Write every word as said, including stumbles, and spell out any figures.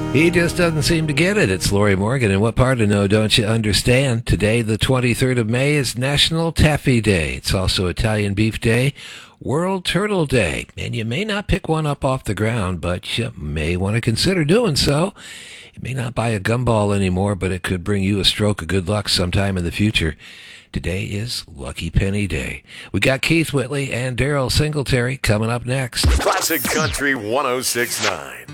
He just doesn't seem to get it. It's Lori Morgan. And what part of No Don't You Understand? Today, the twenty-third of May, is National Taffy Day. It's also Italian Beef Day, World Turtle Day. And you may not pick one up off the ground, but you may want to consider doing so. You may not buy a gumball anymore, but it could bring you a stroke of good luck sometime in the future. Today is Lucky Penny Day. We got Keith Whitley and Daryl Singletary coming up next. Classic Country one oh six point nine.